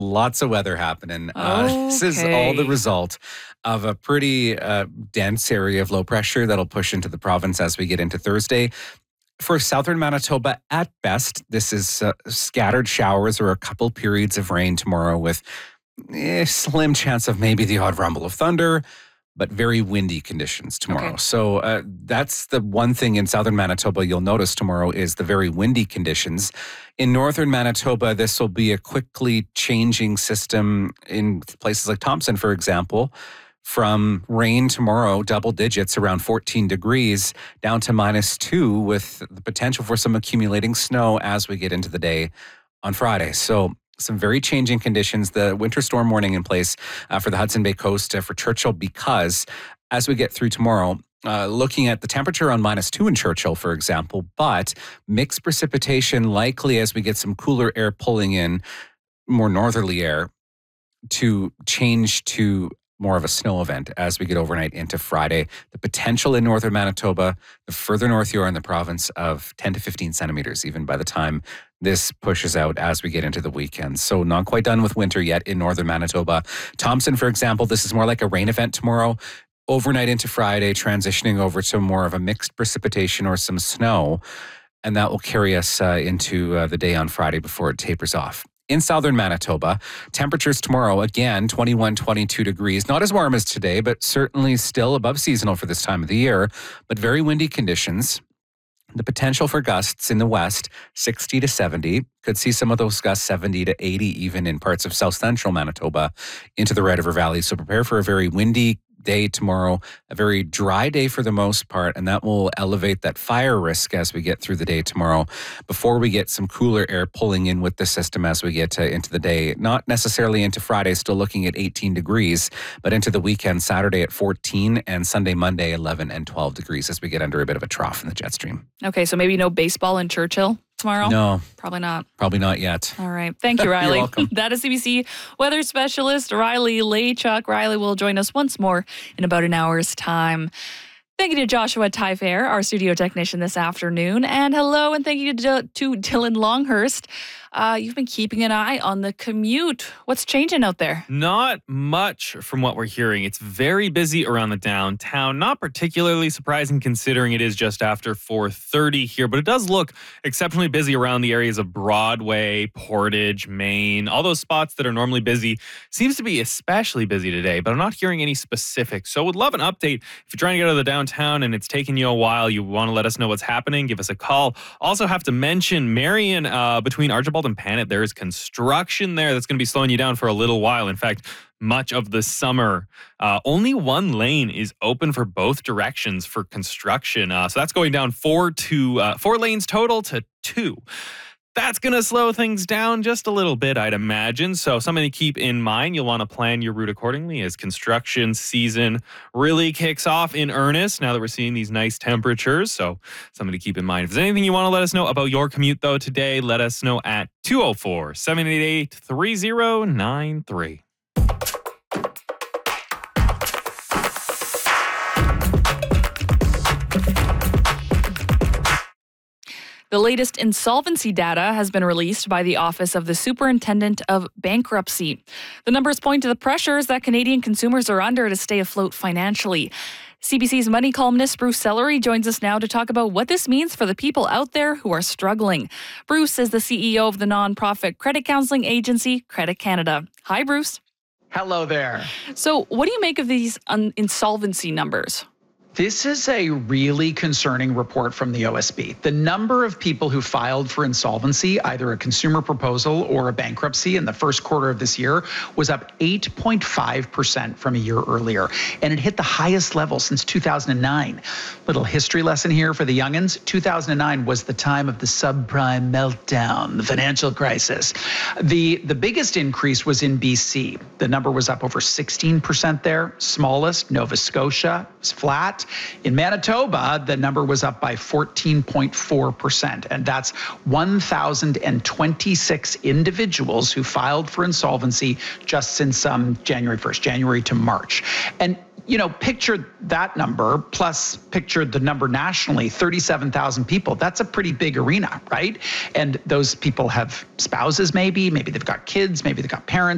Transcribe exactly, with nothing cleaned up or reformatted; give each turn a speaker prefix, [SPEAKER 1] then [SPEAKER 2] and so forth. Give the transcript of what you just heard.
[SPEAKER 1] Lots of weather happening. Uh, this is all the
[SPEAKER 2] Okay.
[SPEAKER 1] result of a pretty uh, dense area of low pressure that'll push into the province as we get into Thursday. For southern Manitoba, at best, this is uh, scattered showers or a couple periods of rain tomorrow with a slim chance of maybe the odd rumble of thunder, but very windy conditions tomorrow.
[SPEAKER 2] Okay.
[SPEAKER 1] So uh, that's the one thing in southern Manitoba you'll notice tomorrow is the very windy conditions. In northern Manitoba, this will be a quickly changing system in places like Thompson, for example, from rain tomorrow, double digits around fourteen degrees, down to minus two with the potential for some accumulating snow as we get into the day on Friday. So some very changing conditions. The winter storm warning in place uh, for the Hudson Bay Coast uh, for Churchill because as we get through tomorrow, uh, looking at the temperature on minus two in Churchill, for example, but mixed precipitation likely as we get some cooler air pulling in, more northerly air, to change to more of a snow event as we get overnight into Friday. The potential in northern Manitoba, the further north you are in the province, of ten to fifteen centimeters, even by the time this pushes out as we get into the weekend. So not quite done with winter yet in northern Manitoba. Thompson, for example, this is more like a rain event tomorrow. Overnight into Friday, transitioning over to more of a mixed precipitation or some snow. And that will carry us uh, into uh, the day on Friday before it tapers off. In southern Manitoba, temperatures tomorrow, again, twenty-one, twenty-two degrees. Not as warm as today, but certainly still above seasonal for this time of the year, but very windy conditions. The potential for gusts in the west, sixty to seventy. Could see some of those gusts seventy to eighty even in parts of south central Manitoba into the Red River Valley. So prepare for a very windy day tomorrow, a very dry day for the most part, and that will elevate that fire risk as we get through the day tomorrow before we get some cooler air pulling in with the system as we get uh, into the day. Not necessarily into Friday, still looking at eighteen degrees, but into the weekend, Saturday at fourteen and Sunday, Monday, eleven and twelve degrees as we get under a bit of a trough in the jet stream.
[SPEAKER 2] Okay, so maybe no baseball in Churchill tomorrow?
[SPEAKER 1] No,
[SPEAKER 2] Probably not.
[SPEAKER 1] probably not yet.
[SPEAKER 2] All right. Thank you, Riley.
[SPEAKER 1] You're welcome.
[SPEAKER 2] That is C B C weather specialist Riley Laychuk. Riley will join us once more in about an hour's time. Thank you to Joshua Tyfair, our studio technician this afternoon. And hello, and thank you to, to Dylan Longhurst. Uh, you've been keeping an eye on the commute. What's changing out there?
[SPEAKER 3] Not much from what we're hearing. It's very busy around the downtown. Not particularly surprising considering it is just after four thirty here, but it does look exceptionally busy around the areas of Broadway, Portage, Maine. All those spots that are normally busy seems to be especially busy today, but I'm not hearing any specifics. So would love an update. If you're trying to get out of the downtown and it's taking you a while, you want to let us know what's happening, give us a call. Also have to mention Marion uh, between Archibald and Panet, there is construction there that's going to be slowing you down for a little while. In fact, much of the summer, uh, only one lane is open for both directions for construction. Uh, so that's going down four to uh, four lanes total to two. That's going to slow things down just a little bit, I'd imagine. So something to keep in mind. You'll want to plan your route accordingly as construction season really kicks off in earnest now that we're seeing these nice temperatures. So something to keep in mind. If there's anything you want to let us know about your commute, though, today, let us know at two oh four, seven eight eight, three oh nine three.
[SPEAKER 2] The latest insolvency data has been released by the Office of the Superintendent of Bankruptcy. The numbers point to the pressures that Canadian consumers are under to stay afloat financially. C B C's money columnist Bruce Sellery joins us now to talk about what this means for the people out there who are struggling. Bruce is the C E O of the nonprofit credit counseling agency Credit Canada. Hi, Bruce.
[SPEAKER 4] Hello there.
[SPEAKER 2] So what do you make of these un- insolvency numbers?
[SPEAKER 4] This is a really concerning report from the O S B. The number of people who filed for insolvency, either a consumer proposal or a bankruptcy in the first quarter of this year, was up eight point five percent from a year earlier. And it hit the highest level since two thousand nine. Little history lesson here for the youngins. two thousand nine was the time of the subprime meltdown, the financial crisis. The, the biggest increase was in B C. The number was up over sixteen percent there. Smallest, Nova Scotia, was flat. In Manitoba, the number was up by fourteen point four percent, and that's one thousand twenty-six individuals who filed for insolvency just since um, January first, January to March. And you know, picture that number plus picture the number nationally, thirty-seven thousand people. That's a pretty big arena, right? And those people have spouses maybe, maybe they've got kids, maybe they've got parents.